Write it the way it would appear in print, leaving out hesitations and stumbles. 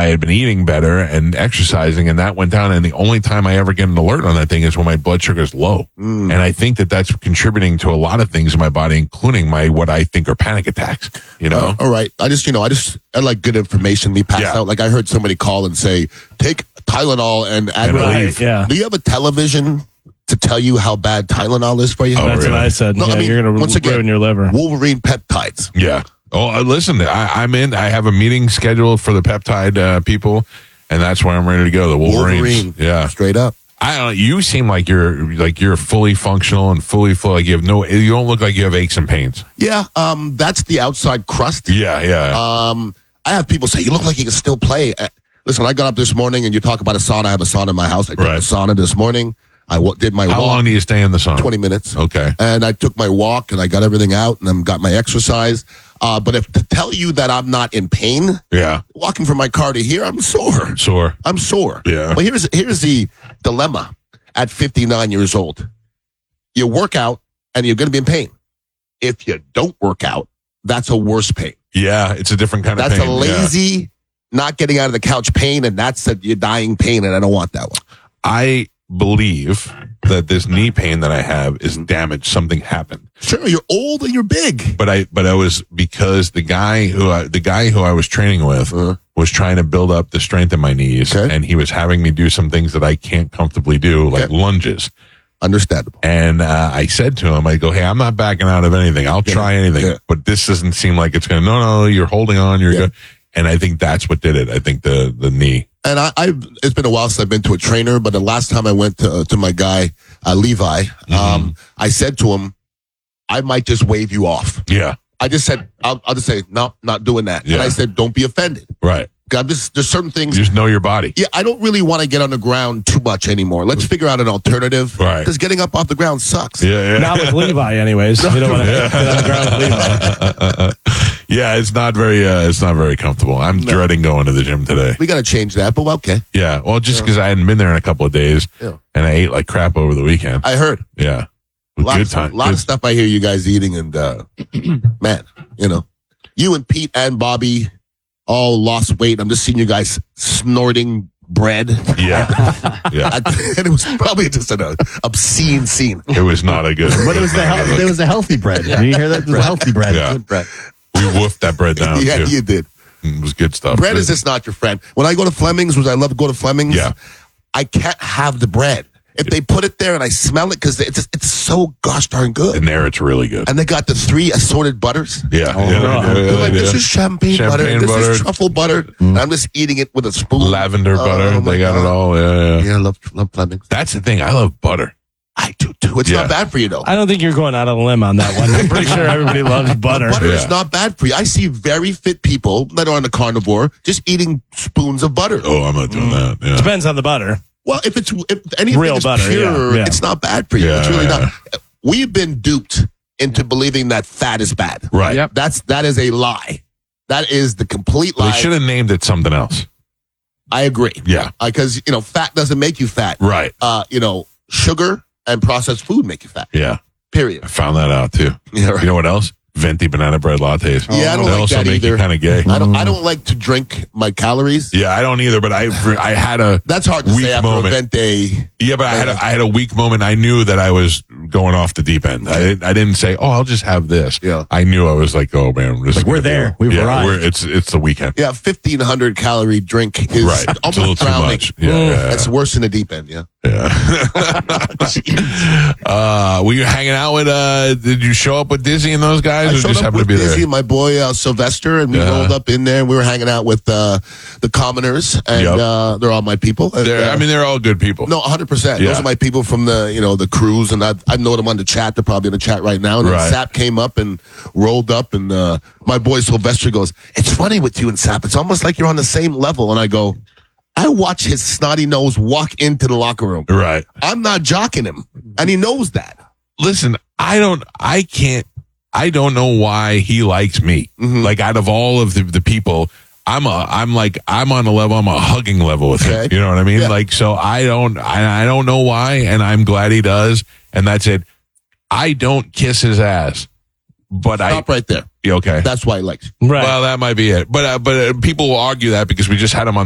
had been eating better and exercising, and that went down. And the only time I ever get an alert on that thing is when my blood sugar is low. And I think that that's contributing to a lot of things in my body, including what I think are panic attacks. You know? All right. I like good information. Me pass out. Like I heard somebody call and say, take Tylenol and Advil. Yeah. Do you have a television to tell you how bad Tylenol is for you? That's what I said. No, yeah, I mean, you're going to ruin your liver. Wolverine peptides. Yeah. Oh, listen, I'm in. I have a meeting scheduled for the peptide people, and that's where I'm ready to go. The Wolverines. Wolverine. Yeah. Straight up. I don't know. You seem like you're fully functional and fully full. Like you don't look like you have aches and pains. Yeah. That's the outside crust. Yeah. I have people say, you look like you can still play. Listen, I got up this morning and you talk about a sauna. I have a sauna in my house. I took a sauna this morning. I did my walk. How long do you stay in the sauna? 20 minutes. Okay. And I took my walk and I got everything out and I got my exercise. But to tell you that I'm not in pain, walking from my car to here, I'm sore. I'm sore. Yeah. Well, here's the dilemma at 59 years old. You work out and you're going to be in pain. If you don't work out, that's a worse pain. Yeah, it's a different kind of pain. That's a lazy, not getting out of the couch pain, and that's your dying pain, and I don't want that one. I believe that this knee pain that I have is damaged. Something happened. Sure, you're old and you're big. But I was, because the guy who I was training with was trying to build up the strength in my knees, and he was having me do some things that I can't comfortably do, like lunges. Understandable. And I said to him, I go, hey, I'm not backing out of anything. I'll try anything, but this doesn't seem like it's going to. No, you're holding on. You're good. And I think that's what did it. I think the knee. And it's been a while since I've been to a trainer, but the last time I went to my guy, Levi, I said to him, I might just wave you off. Yeah. I just said, I'll just say, no, not doing that. Yeah. And I said, don't be offended. Right. There's certain things. You just know your body. Yeah, I don't really want to get on the ground too much anymore. Let's figure out an alternative. Right. Because getting up off the ground sucks. Yeah. Not with Levi, anyways. You don't want to get on the ground with Levi. Yeah, it's not very comfortable. I'm dreading going to the gym today. We got to change that, but okay. Yeah, well, just because I hadn't been there in a couple of days, and I ate like crap over the weekend. I heard. Yeah. Good time. A lot of stuff I hear you guys eating, and man, you and Pete and Bobby all lost weight. I'm just seeing you guys snorting bread. Yeah. And it was probably just an obscene scene. It was not a good. But it was the healthy bread. Did you hear that? It was healthy bread. Yeah. Good bread. We woofed that bread down. Yeah, too. you did. It was good stuff. Bread is just not your friend. When I go to Fleming's, which I love to go to Fleming's, I can't have the bread. If they put it there and I smell it, because it's so gosh darn good. And there it's really good. And they got the 3 assorted butters. Yeah. They're like, this is champagne butter. This is truffle butter. And I'm just eating it with a spoon. Lavender butter. They got it all. Yeah. Yeah, I love Fleming's. That's the thing. I love butter. I do too. It's not bad for you, though. I don't think you're going out on a limb on that one. I'm pretty sure everybody loves butter. Butter is not bad for you. I see very fit people that are on the carnivore just eating spoons of butter. Oh, I'm not doing that. Yeah. Depends on the butter. Well, if anything real is butter, pure, it's not bad for you. Yeah, It's really not. We've been duped into believing that fat is bad. Right. Yep. That is a lie. That is the complete lie. They should have named it something else. I agree. Yeah. Because, fat doesn't make you fat. Right. Sugar and processed food make you fat. Yeah. Period. I found that out too. Yeah, right. You know what else? Venti banana bread lattes. Yeah, I don't they like also that make either. you kind of gay. I don't like to drink my calories. Yeah, I don't either. But I had a That's hard to weak say after moment. a venti. Yeah, but I had a weak moment. I knew that I was going off the deep end. I didn't say, "Oh, I'll just have this." Yeah. I knew I was like, "Oh man, this is we're gonna be there. a- We've yeah, arrived. It's the weekend." Yeah, 1,500 calorie drink is Right. It's a little almost too drowning. much. Yeah. That's worse than the deep end. Yeah. Were you hanging out with? Did you show up with Dizzy and those guys, I or showed just up happened to with be Dizzy, there? my boy Sylvester, and we rolled up in there. And we were hanging out with the commoners, and they're all my people. And, They're all good people. no, 100%. Yeah. Those are my people from the cruise, and I know them on the chat. They're probably in the chat right now. And Right. then Sap came up and rolled up, and my boy Sylvester goes, "It's funny with you and Sap. It's almost like you're on the same level." And I go, I watch his snotty nose walk into the locker room. Right. I'm not jocking him, and he knows that. Listen, I don't know why he likes me. Like out of all of the people, I'm on a level, I'm a hugging level with him. Okay. You know what I mean? Yeah. Like, so I don't know why, and I'm glad he does. And that's it. I don't kiss his ass, but Stop right there. okay. That's why he likes you. Right. Well, that might be it. But people will argue that because we just had him on